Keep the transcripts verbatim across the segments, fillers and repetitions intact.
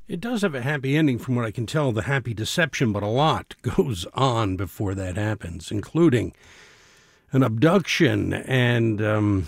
It does have a happy ending from what I can tell, the happy deception, but a lot goes on before that happens, including an abduction and um,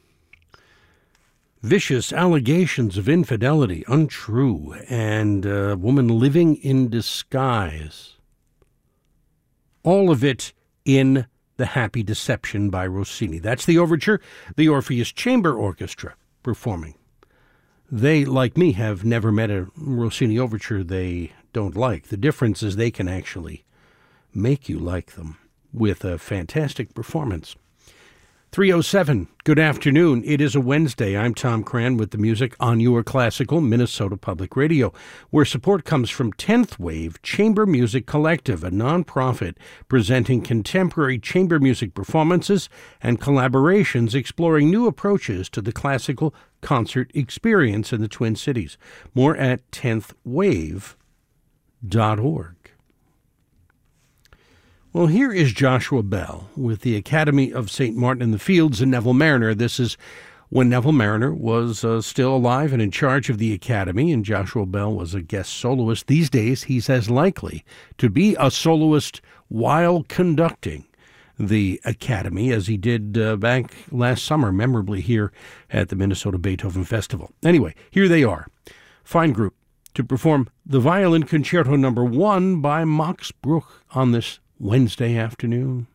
vicious allegations of infidelity, untrue, and a woman living in disguise. All of it in The Happy Deception by Rossini. That's the overture, the Orpheus Chamber Orchestra performing. They, like me, have never met a Rossini overture they don't like. The difference is they can actually make you like them with a fantastic performance. three oh seven, good afternoon. It is a Wednesday. I'm Tom Cran with the music on your classical Minnesota Public Radio, where support comes from tenth Wave Chamber Music Collective, a nonprofit presenting contemporary chamber music performances and collaborations exploring new approaches to the classical concert experience in the Twin Cities. More at tenth wave dot org. Well, here is Joshua Bell with the Academy of Saint Martin in the Fields and Neville Marriner. This is when Neville Marriner was uh, still alive and in charge of the Academy, and Joshua Bell was a guest soloist. These days, he's as likely to be a soloist while conducting the Academy as he did uh, back last summer, memorably here at the Minnesota Beethoven Festival. Anyway, here they are. Fine group to perform the Violin Concerto Number One by Max Bruch on this Wednesday afternoon.